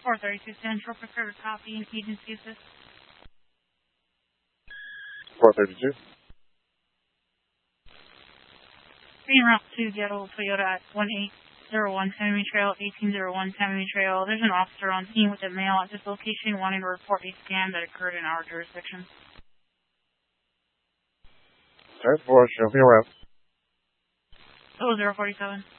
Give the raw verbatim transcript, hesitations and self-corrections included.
four thirty-two Central, prefer to copy and agency assist. four thirty-two. Being route to Seattle Toyota at one eight zero one Tammany Trail, eighteen oh one Tammany Trail. There's an officer on scene with a male at this location wanting to report a scam that occurred in our jurisdiction. ten four, show me around. Oh, zero forty-seven.